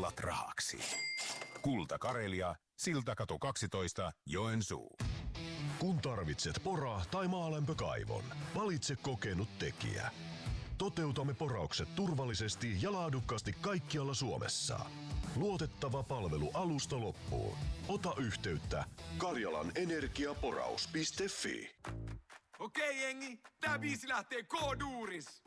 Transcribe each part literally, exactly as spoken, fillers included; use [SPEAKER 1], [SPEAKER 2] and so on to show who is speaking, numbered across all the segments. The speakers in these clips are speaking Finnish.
[SPEAKER 1] illat rahaksi. Kulta Karelia, Siltakatu kaksitoista, Joensuu.
[SPEAKER 2] Kun tarvitset pora- tai maalämpökaivon, valitse kokenut tekijä. Toteutamme poraukset turvallisesti ja laadukkaasti kaikkialla Suomessa. Luotettava palvelu alusta loppuun. Ota yhteyttä karjalanenergiaporaus piste fi.
[SPEAKER 3] Okei jengi, tää biisi lähtee K-duuris.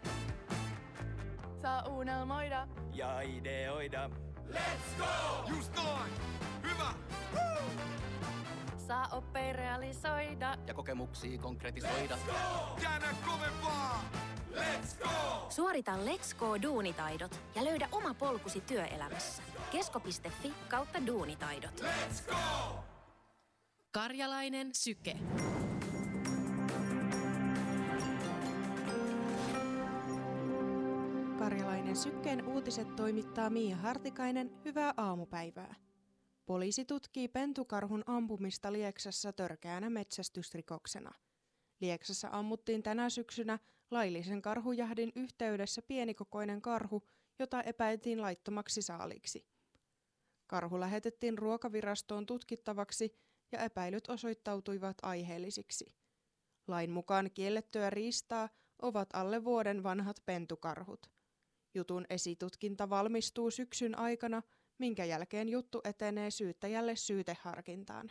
[SPEAKER 4] Saa unelmoida
[SPEAKER 5] ja ideoida.
[SPEAKER 3] Let's go! Just noin! Hyvä! Woo!
[SPEAKER 4] Saa oppia realisoida
[SPEAKER 5] ja kokemuksia konkretisoida.
[SPEAKER 3] Let's go! Käännä kovempaa! Let's go!
[SPEAKER 6] Suorita Let's Go-duunitaidot ja löydä oma polkusi työelämässä. kesko piste fi kautta duunitaidot.
[SPEAKER 3] Let's go!
[SPEAKER 7] Karjalainen syke.
[SPEAKER 8] Karjalainen sykkeen uutiset toimittaa Miia Hartikainen. Hyvää aamupäivää. Poliisi tutkii pentukarhun ampumista Lieksassa törkeänä metsästysrikoksena. Lieksassa ammuttiin tänä syksynä laillisen karhujahdin yhteydessä pienikokoinen karhu, jota epäiltiin laittomaksi saaliksi. Karhu lähetettiin ruokavirastoon tutkittavaksi ja epäilyt osoittautuivat aiheellisiksi. Lain mukaan kiellettyä riistaa ovat alle vuoden vanhat pentukarhut. Jutun esitutkinta valmistuu syksyn aikana, minkä jälkeen juttu etenee syyttäjälle syyteharkintaan.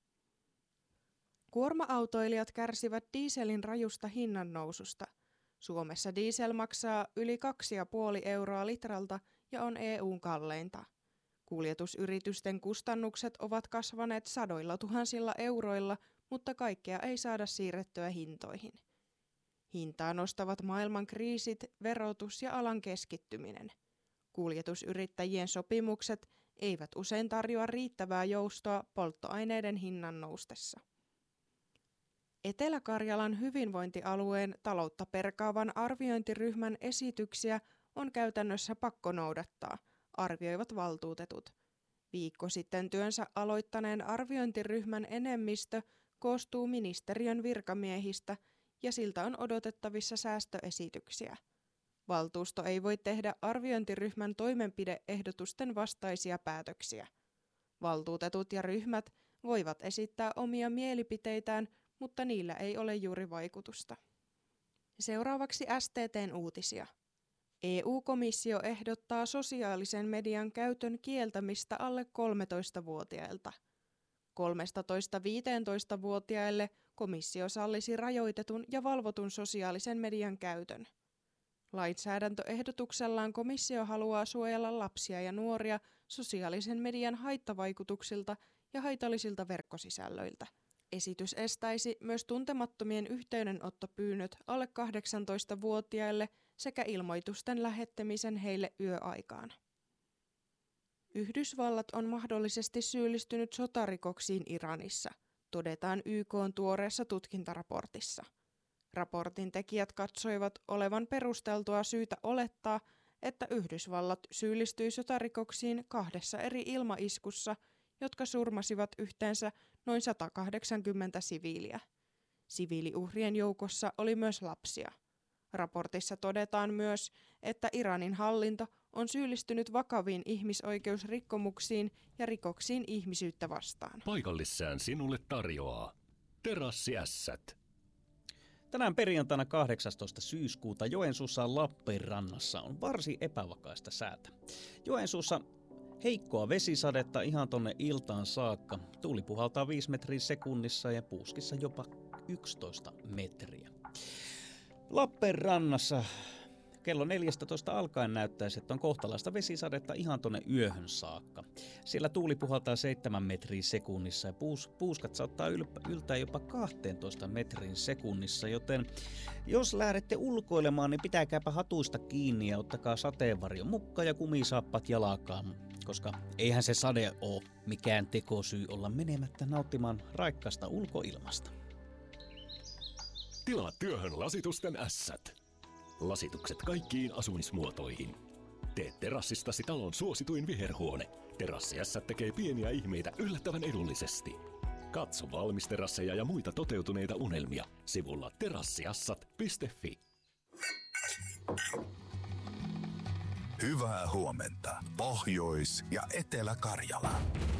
[SPEAKER 8] Kuorma-autoilijat kärsivät dieselin rajusta hinnannoususta. Suomessa diesel maksaa yli kaksi pilkku viisi euroa litralta ja on E U:n kalleinta. Kuljetusyritysten kustannukset ovat kasvaneet sadoilla tuhansilla euroilla, mutta kaikkea ei saada siirrettyä hintoihin. Hintaa nostavat maailman kriisit, verotus ja alan keskittyminen. Kuljetusyrittäjien sopimukset eivät usein tarjoa riittävää joustoa polttoaineiden hinnan noustessa. Etelä-Karjalan hyvinvointialueen taloutta perkaavan arviointiryhmän esityksiä on käytännössä pakko noudattaa, arvioivat valtuutetut. Viikko sitten työnsä aloittaneen arviointiryhmän enemmistö koostuu ministeriön virkamiehistä ja siltä on odotettavissa säästöesityksiä. Valtuusto ei voi tehdä arviointiryhmän toimenpideehdotusten vastaisia päätöksiä. Valtuutetut ja ryhmät voivat esittää omia mielipiteitään, mutta niillä ei ole juuri vaikutusta. Seuraavaksi S T T:n uutisia. E U-komissio ehdottaa sosiaalisen median käytön kieltämistä alle kolmetoistavuotiailta. kolmetoista-viisitoistavuotiaille komissio sallisi rajoitetun ja valvotun sosiaalisen median käytön. Lainsäädäntöehdotuksellaan komissio haluaa suojella lapsia ja nuoria sosiaalisen median haittavaikutuksilta ja haitallisilta verkkosisällöiltä. Esitys estäisi myös tuntemattomien yhteydenottopyynnöt alle kahdeksantoistavuotiaille sekä ilmoitusten lähettämisen heille yöaikaan. Yhdysvallat on mahdollisesti syyllistynyt sotarikoksiin Iranissa, todetaan Y K:n tuoreessa tutkintaraportissa. Raportin tekijät katsoivat olevan perusteltua syytä olettaa, että Yhdysvallat syyllistyi sotarikoksiin kahdessa eri ilmaiskussa, jotka surmasivat yhteensä noin sata kahdeksankymmentä siviiliä. Siviiliuhrien joukossa oli myös lapsia. Raportissa todetaan myös, että Iranin hallinto on syyllistynyt vakaviin ihmisoikeusrikkomuksiin ja rikoksiin ihmisyyttä vastaan.
[SPEAKER 9] Paikallissään sinulle tarjoaa Terassiässät.
[SPEAKER 10] Tänään perjantaina kahdeksastoista syyskuuta Joensuussa Lappeenrannassa on varsin epävakaista säätä. Joensuussa heikkoa vesisadetta ihan tonne iltaan saakka. Tuuli puhaltaa viisi metriä sekunnissa ja puuskissa jopa yksitoista metriä. Lappeenrannassa kello neljätoista alkaen näyttäisi, että on kohtalaista vesisadetta ihan tonne yöhön saakka. Siellä tuuli puhaltaa seitsemän metriä sekunnissa ja puus, puuskat saattaa yltää jopa kaksitoista metrin sekunnissa, joten jos lähdette ulkoilemaan, niin pitäkääpä hatuista kiinni ja ottakaa sateenvarjon mukaan ja kumisappat jalkaan, koska eihän se sade ole mikään tekosyy olla menemättä nauttimaan raikkaasta ulkoilmasta.
[SPEAKER 9] Tilaa työhön lasitusten ässät. Lasitukset kaikkiin asumismuotoihin. Tee terassistasi talon suosituin viherhuone. Terassiässät tekee pieniä ihmeitä yllättävän edullisesti. Katso valmisterasseja ja muita toteutuneita unelmia sivulla terassiassat piste fi.
[SPEAKER 1] Hyvää huomenta, Pohjois- ja Etelä-Karjala.